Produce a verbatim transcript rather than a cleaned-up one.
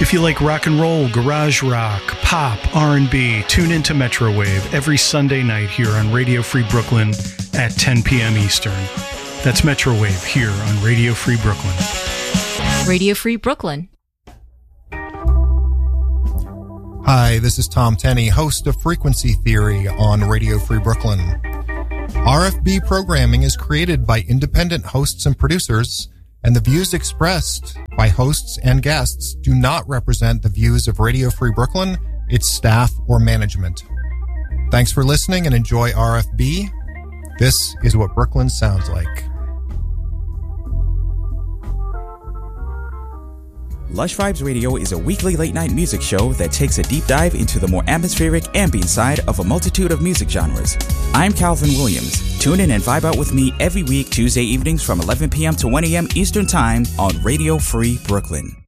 If you like rock and roll, garage rock, pop, R and B, tune into Metrowave every Sunday night here on Radio Free Brooklyn at ten p.m. Eastern. That's Metrowave here on Radio Free Brooklyn. Radio Free Brooklyn. Hi, this is Tom Tenney, host of Frequency Theory on Radio Free Brooklyn. R F B programming is created by independent hosts and producers, and the views expressed by hosts and guests do not represent the views of Radio Free Brooklyn, its staff, or management. Thanks for listening and enjoy R F B. This is what Brooklyn sounds like. Lush Vibes Radio is a weekly late-night music show that takes a deep dive into the more atmospheric ambient side of a multitude of music genres. I'm Calvin Williams. Tune in and vibe out with me every week, Tuesday evenings from eleven p.m. to one a.m. Eastern Time on Radio Free Brooklyn.